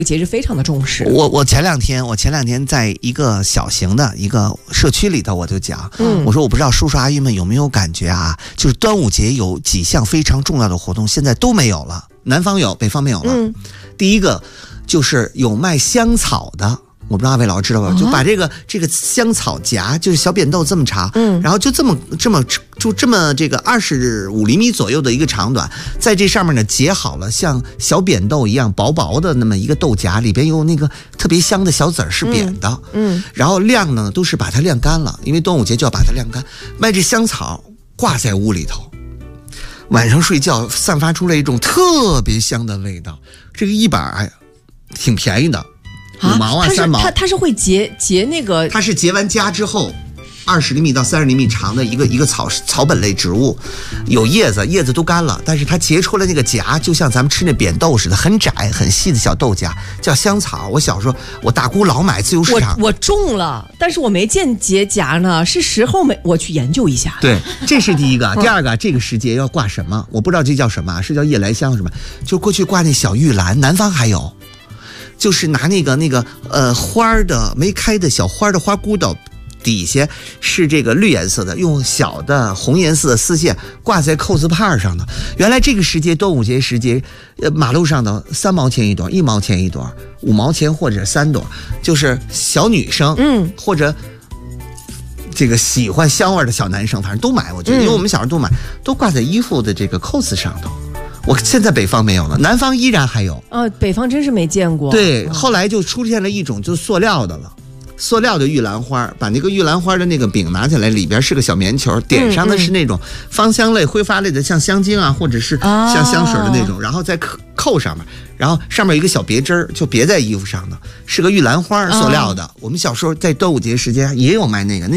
节日非常的重视。 我前两天在一个小型的一个社区里头，我就讲，我说我不知道叔叔阿姨们有没有感觉啊，就是端午节有几项非常重要的活动，现在都没有了，南方有，北方没有了。第一个就是有卖香草的。我不知道二位老师知道吧？就把这个香草荚，就是小扁豆这么长，然后就这么这个25厘米左右的一个长短，在这上面呢结好了像小扁豆一样薄薄的那么一个豆荚，里边有那个特别香的小籽儿是扁的，然后晾呢都是把它晾干了，因为端午节就要把它晾干，卖这香草挂在屋里头，晚上睡觉散发出来一种特别香的味道，这个一板挺便宜的。5毛啊，3毛。 它是会结那个， 它是结完荚之后，20厘米到30厘米长的一个草本类植物，有叶子都干了，但是它结出来那个荚，就像咱们吃那扁豆似的，很窄很细的小豆荚，叫香草。我小时候我大姑老买自由市场， 我种了，但是我没见结荚呢，是时候没我去研究一下。 对，这是第一个。第二个，这个时节要挂什么？我不知道这叫什么，是叫夜来香什么？就过去挂那小玉兰，南方还有。就是拿那个花的没开的小花的花骨朵，底下是这个绿颜色的，用小的红颜色的丝线挂在扣子帕上的。原来这个时节，端午节时节，马路上的3毛钱一朵，1毛钱一朵，5毛钱或者3朵，就是小女生，或者这个喜欢香味的小男生，反正都买。我觉得，因为我们小时候都买，都挂在衣服的这个扣子上头。我现在北方没有了，南方依然还有。 北方真是没见过。 对，后来就出现了一种就是塑料的了，塑料的玉兰花，把那个玉兰花的那个柄拿起来，里边是个小棉球，点上的是那种芳香类、挥发类的，像香精啊，或者是像香水的那种，然后再扣上面，然后上面有一个小别针，就别在衣服上的，是个玉兰花，塑料的。我们小时候在端午节时间也有卖那个。